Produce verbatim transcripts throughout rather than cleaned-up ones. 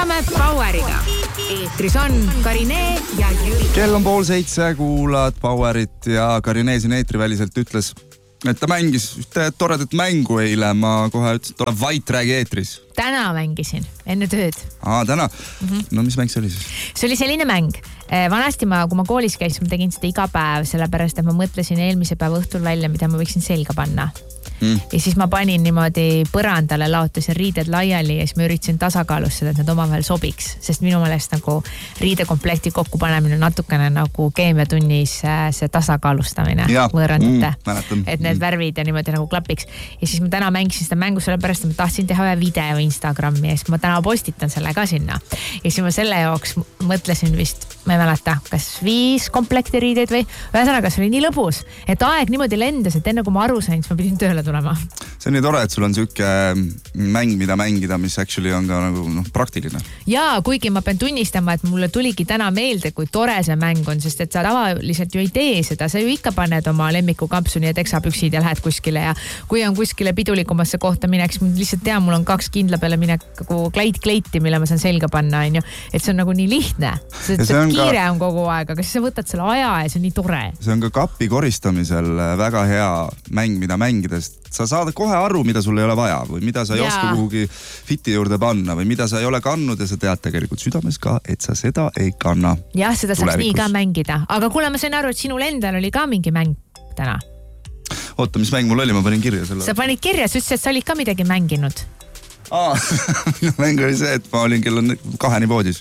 alustame Poweriga. Eetris on Karine ja Jüri. Kell on pool seitse, kuulad Powerit ja Karine siin eetriväliselt ütles, et ta mängis ühte toredat mängu eile. Ma kohe ütlesin, et ole vait, räägi eetris. Täna mängisin, enne tööd. Aa, täna? Mm-hmm. No mis mäng see oli siis? See oli selline mäng. Vanasti ma, kui ma koolis käis, ma tegin seda iga päev, sellepärast, et ma mõtlesin eelmise päeva õhtul välja, mida ma võiksin selga panna. Mm. Ja siis ma panin niimoodi põrandale, laotasin riided laiali ja siis ma üritasin tasakaalustada, et need omavahel sobiks, sest minu meelest nagu riidekomplekti kokkupanemine natukene nagu keemiatunnis see tasakaalustamine võõrandite, mm, et need värvid ja niimoodi nagu klapiks. Ja siis ma täna mängisin seda mängu sellepärast, et ma tahtsin teha ühe video Instagrami ja siis ma täna postitan selle ka sinna. Ja siis ma selle jaoks mõtlesin vist, ma ei mäleta, kas viis komplekti riideid või ühesõnaga, see oli nii lõbus, et aeg niimoodi lendas, et enne kui ma aru sain, siis ma pidin tööle tulema. See on nii tore, et sul on siuke mäng, mida mängida, mis actually on ka nagu noh, praktiline. Jaa, kuigi ma pean tunnistama, et mulle tuligi täna meelde, kui tore see mäng on, sest et sa tavaliselt ju ei tee seda. Sa ju ikka paned oma lemmiku kampsuni ja teksapüksid ja lähed kuskile ja kui on kuskile pidulikumasse kohta mineks, ma lihtsalt tean, mul on kaks kindla peale mineku kleit kleiti, mille ma saan selga panna, on ju. Et see on nagu nii lihtne. See, see on kiire ka... on kogu aeg, aga siis sa võtad selle aja ja see on nii tore. See on ka kapi koristamisel väga hea mäng, mida mängides. Sa saad kohe aru, mida sul ei ole vaja või mida sa ei ja. oska kuhugi fiti juurde panna või mida sa ei ole kannud ja sa tead tegelikult südames ka, et sa seda ei kanna. Jah, seda saaks nii ka mängida. Aga kuule, ma sain aru, et sinul endal oli ka mingi mäng täna. Oota, mis mäng mul oli? Ma panin kirja selle. Sa panid kirja, sa ütlesid, et sa olid ka midagi mänginud. Aa, mäng oli see, et ma olin kell kaheni voodis.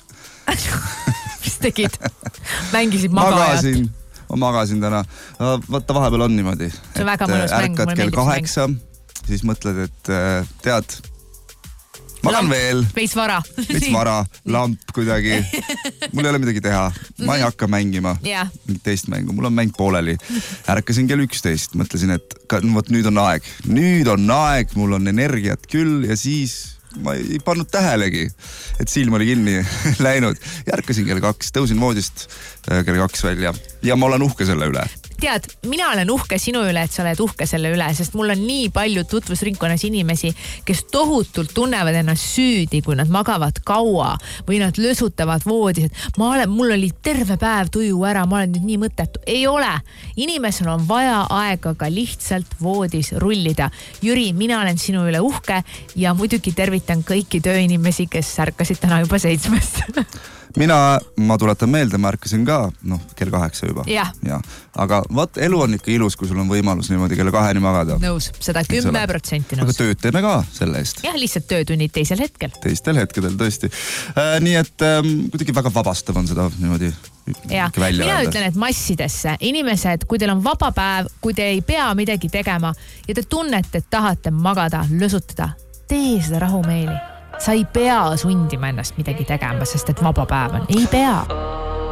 Mis tegid? Mängisid magajat? Magasin. Ma magasin täna. Vaata, vahepeal on niimoodi. See on väga mõnus mäng. Ärkad kell kaheksa, siis mõtled, et tead, magan veel. Veits vara. Veits vara, lamp kuidagi. Mul ei ole midagi teha. Ma ei hakka mängima yeah. teist mängu. Mul on mäng pooleli. Ärkasin kell üksteist. Mõtlesin, et võt, nüüd on aeg. Nüüd on aeg, mul on energiat küll ja siis ma ei pannud tähelegi, et silm oli kinni läinud. Järkasin kell kaks, tõusin voodist kell kaks välja ja ma olen uhke selle üle. Tead, mina olen uhke sinu üle, et sa oled uhke selle üle, sest mul on nii palju tutvusringkonnas inimesi, kes tohutult tunnevad ennast süüdi, kui nad magavad kaua või nad lösutavad voodis, et ma olen, mul oli terve päev tuju ära, ma olen nüüd nii mõttetu. Ei ole. Inimesel on vaja aega ka lihtsalt voodis rullida. Jüri, mina olen sinu üle uhke ja muidugi tervitan kõiki tööinimesi, kes ärkasid täna juba seitsmest. Mina, ma tuletan meelde, ma ärkasin ka, noh, kell kaheksa juba. Ja. Ja. Aga vaat, elu on ikka ilus, kui sul on võimalus niimoodi kelle kaheni magada. Nõus, seda kümme protsenti nõus. Aga tööd teeme ka selle eest. Jah, lihtsalt töötunnid teisel hetkel. Teistel hetkedel, tõesti. Äh, nii et ähm, kuidagi väga vabastav on seda niimoodi ja. välja Mina öelda. Ütlen, et massidesse. Inimesed, kui teil on vaba päev, kui te ei pea midagi tegema ja te tunnete, et tahate magada, lösutada, tee seda rahumeeli. Sa ei pea sundima ennast midagi tegema, sest et vaba päev on. Ei pea.